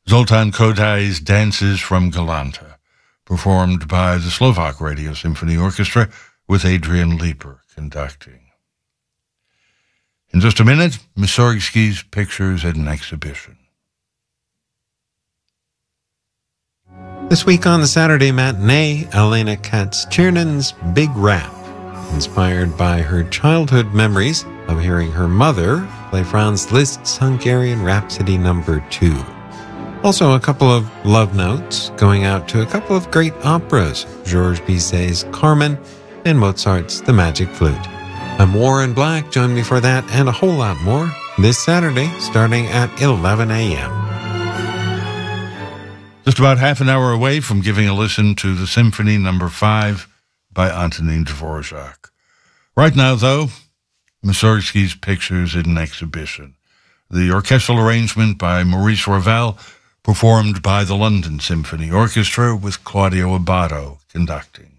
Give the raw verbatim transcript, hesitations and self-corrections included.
Zoltan Kodai's Dances from Galanta, performed by the Slovak Radio Symphony Orchestra with Adrian Leeper conducting. In just a minute, Mussorgsky's Pictures at an Exhibition. This week on the Saturday matinee, Elena Katz-Chernin's Big Rap, inspired by her childhood memories of hearing her mother play Franz Liszt's Hungarian Rhapsody number two. Also, a couple of love notes going out to a couple of great operas, Georges Bizet's Carmen and Mozart's The Magic Flute. I'm Warren Black. Join me for that and a whole lot more this Saturday starting at eleven a.m. Just about half an hour away from giving a listen to the Symphony number five by Antonin Dvorak. Right now, though, Mussorgsky's Pictures at an Exhibition. The orchestral arrangement by Maurice Ravel, performed by the London Symphony Orchestra with Claudio Abbado conducting.